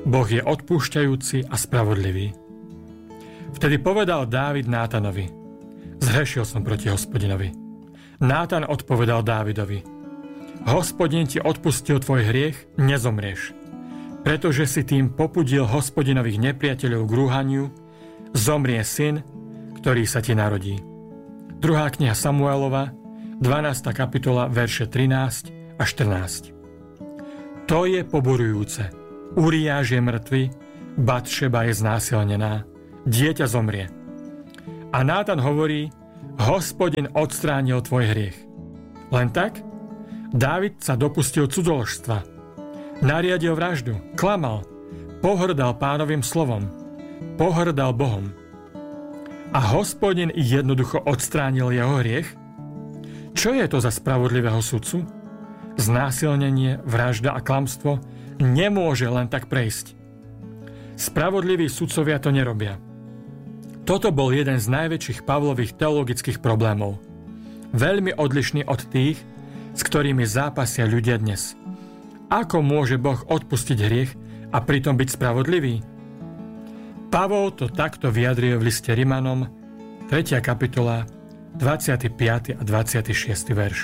Boh je odpúšťajúci a spravodlivý. Vtedy povedal Dávid Nátanovi: Zhrešil som proti Hospodinovi. Nátan odpovedal Dávidovi: Hospodin ti odpustil tvoj hriech, nezomrieš. Pretože si tým popudil Hospodinových nepriateľov k rúhaniu, zomrie syn, ktorý sa ti narodí. 2. kniha Samuelova, 12. kapitola, verše 13 a 14. To je poburujúce. Uriáš je mŕtvy, Batšeba je znásilnená, dieťa zomrie. A Nátan hovorí: Hospodin odstránil tvoj hriech. Len tak? Dávid sa dopustil cudzoložstva. Nariadil vraždu, klamal, pohrdal Pánovým slovom, pohrdal Bohom. A Hospodin jednoducho odstránil jeho hriech? Čo je to za spravodlivého sudcu? Znásilnenie, vražda a klamstvo nemôže len tak prejsť. Spravodliví sudcovia to nerobia. Toto bol jeden z najväčších Pavlových teologických problémov. Veľmi odlišný od tých, s ktorými zápasia ľudia dnes. Ako môže Boh odpustiť hriech a pritom byť spravodlivý? Pavol to takto vyjadruje v liste Rimanom, 3. kapitola, 25. a 26. verš.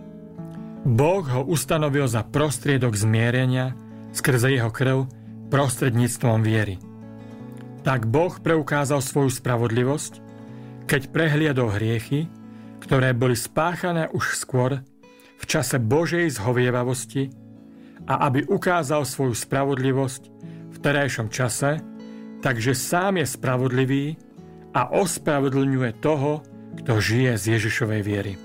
Boh ho ustanovil za prostriedok zmierenia skrze jeho krv prostredníctvom viery. Tak Boh preukázal svoju spravodlivosť, keď prehliadol hriechy, ktoré boli spáchané už skôr v čase Božej zhovievavosti, a aby ukázal svoju spravodlivosť v terajšom čase, takže sám je spravodlivý a ospravedlňuje toho, kto žije z Ježišovej viery.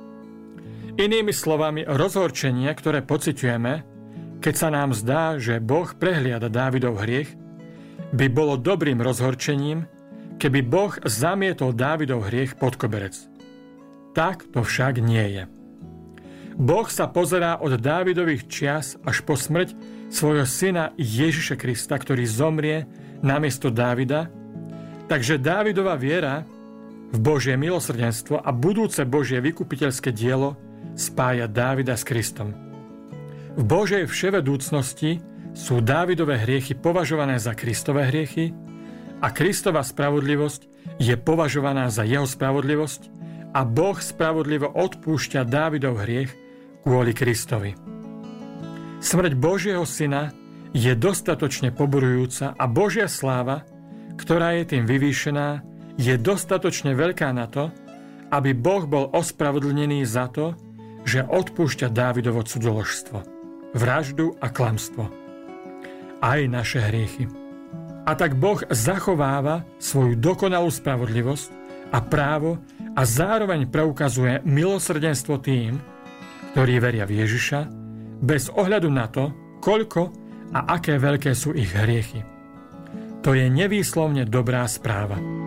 Inými slovami, rozhorčenie, ktoré pociťujeme, keď sa nám zdá, že Boh prehliada Dávidov hriech, by bolo dobrým rozhorčením, keby Boh zamietol Dávidov hriech pod koberec. Tak to však nie je. Boh sa pozerá od Dávidových čias až po smrť svojho syna Ježiša Krista, ktorý zomrie namiesto Dávida, takže Dávidova viera v Božie milosrdenstvo a budúce Božie vykupiteľské dielo spája Dávida s Kristom. V Božej vševedúcnosti sú Dávidove hriechy považované za Kristove hriechy a Kristova spravodlivosť je považovaná za jeho spravodlivosť a Boh spravodlivo odpúšťa Dávidov hriech kvôli Kristovi. Smrť Božieho syna je dostatočne poburujúca a Božia sláva, ktorá je tým vyvýšená, je dostatočne veľká na to, aby Boh bol ospravedlnený za to, že odpúšťa Dávidovo cudzoložstvo, vraždu a klamstvo. Aj naše hriechy. A tak Boh zachováva svoju dokonalú spravodlivosť a právo a zároveň preukazuje milosrdenstvo tým, ktorí veria v Ježiša, bez ohľadu na to, koľko a aké veľké sú ich hriechy. To je nevýslovne dobrá správa.